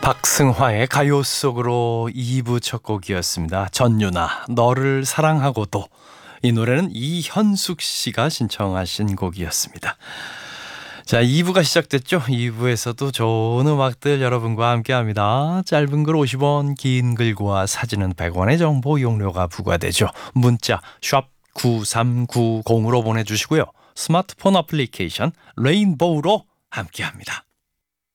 박승화의 가요 속으로 2부 첫 곡이었습니다. 전유나 너를 사랑하고도. 이 노래는 이현숙 씨가 신청하신 곡이었습니다. 자, 2부가 시작됐죠. 2부에서도 좋은 음악들 여러분과 함께합니다. 짧은 글 50원, 긴 글과 사진은 100원의 정보 이용료가 부과되죠. 문자 샵 9390으로 보내주시고요. 스마트폰 어플리케이션 레인보우로 함께합니다.